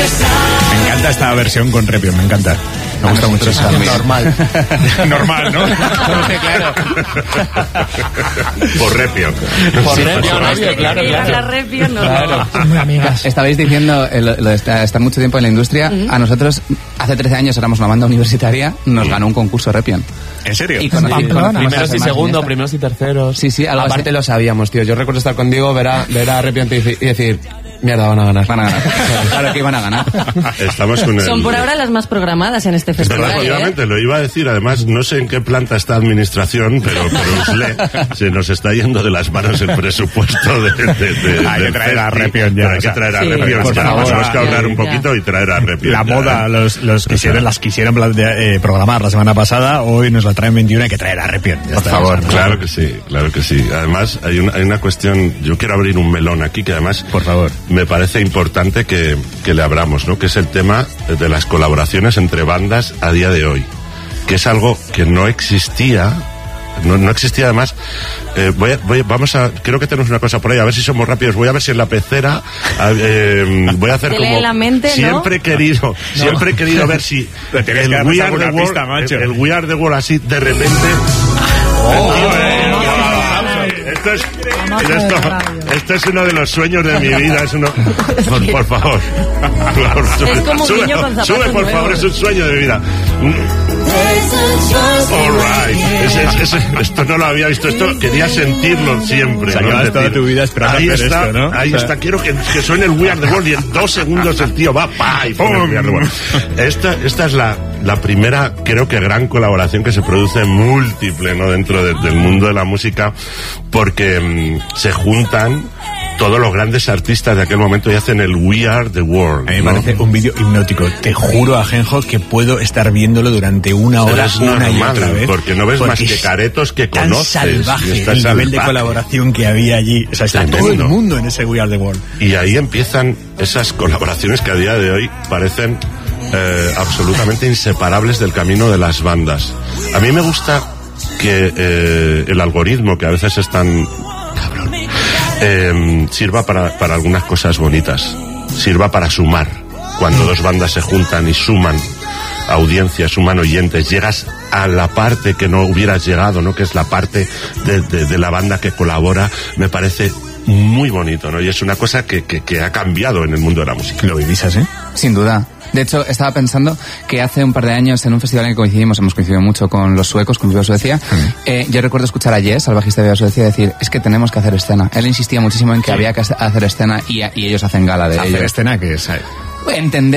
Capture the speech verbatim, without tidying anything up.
Me encanta esta versión con Repion, me encanta. Me gusta mucho esa. Normal. Normal, ¿no? Claro. Por Repion. Por Sí, Repion, por obvio, claro, Que diga claro. la Repion, no. Claro. Muy amigas. Estabais diciendo eh, lo, lo de estar, estar mucho tiempo en la industria. Uh-huh. A nosotros, hace trece años éramos una banda universitaria, nos ganó un concurso Repion. ¿En serio? Y conocí- Pamplona. conocimos Primeros y además segundos, Iniesta. primeros y terceros. Sí, sí, algo Aparte así. lo sabíamos, tío. Yo recuerdo estar con Diego, ver a, ver a Repion y decir, y decir, mierda, van a ganar. Van a ganar. Claro que iban a ganar. Estamos con el... Son por ahora las más programadas en este festival. ¿eh? Efectivamente, lo iba a decir. Además, no sé en qué planta está administración, pero por Usle se nos está yendo de las manos el presupuesto de... de, de Hay que del traer a festi. Repion ya, Pero hay o sea, que traer a sí. Repion. Por Ya, favor, tenemos que ahorrar ya, un ya. poquito y traer a Repion. La ya. moda, los, los quisieron, las quisieron plante- eh, programar la semana pasada, hoy nos la traen veintiuno, hay que traer a Repion. Ya Por está, favor, o sea, claro que sí, claro que sí. Además, hay una, hay una cuestión, yo quiero abrir un melón aquí que además Por favor. me parece importante que, que le abramos, ¿no? Que es el tema de las colaboraciones entre bandas a día de hoy, que es algo que no existía. No, no existía además. Eh, voy a, voy, vamos a. Creo que tenemos una cosa por ahí. A ver si somos rápidos. Voy a ver si en la pecera. A, eh, voy a hacer Te lee como. la mente, ¿no? siempre he querido. Siempre he querido ver si. Pero tienes el que darnos We Are alguna the World. pista, macho. El, el We Are the World así de repente. Oh, Eh, eh, esto es, esto, esto es uno de los sueños de mi vida. Es uno. Por, por favor. Por favor, sube, Es como un sube, niño con zapatos sube, por favor. nuevos. Es un sueño de mi vida. All right. Es- es- es- esto no lo había visto. Esto quería sentirlo siempre. O sea, ¿no? llevas Es toda tu vida esperando ahí hacer está, esto, ¿no? Ahí O sea, está. Quiero que, que suene el We Are the World y en dos segundos el tío va pa y pone el We Are the World. Esta, esta es la, la primera, creo que gran colaboración que se produce múltiple, ¿no? Dentro de- del mundo de la música, porque mm, se juntan todos los grandes artistas de aquel momento y hacen el We Are the World. A mí me ¿no? parece un vídeo hipnótico. Te juro, Ajenjo, que puedo estar viéndolo durante una Pero hora, es una y normal, otra vez. porque no ves más porque que es caretos que tan conoces. salvaje y está el nivel de salvaje. colaboración que había allí. O sea, está Tremendo. todo el mundo en ese We Are the World. Y ahí empiezan esas colaboraciones que a día de hoy parecen eh, absolutamente inseparables del camino de las bandas. A mí me gusta que eh, el algoritmo, que a veces es tan cabrón, eh, sirva para, para algunas cosas bonitas, sirva para sumar. Cuando dos bandas se juntan y suman audiencias, suman oyentes, llegas a la parte que no hubieras llegado, ¿no? Que es la parte de, de, de la banda que colabora. Me parece muy bonito, ¿no? Y es una cosa que, que, que ha cambiado en el mundo de la música. Lo vivís así. Sin duda. De hecho, estaba pensando que hace un par de años en un festival en que coincidimos, hemos coincidido mucho con los suecos, con Viva Suecia, mm. eh, yo recuerdo escuchar a Jess, al bajista de Viva Suecia, decir, es que tenemos que hacer escena. Él insistía muchísimo en que sí. había que hacer escena y, y ellos hacen gala de hacer ello. escena que es... Entender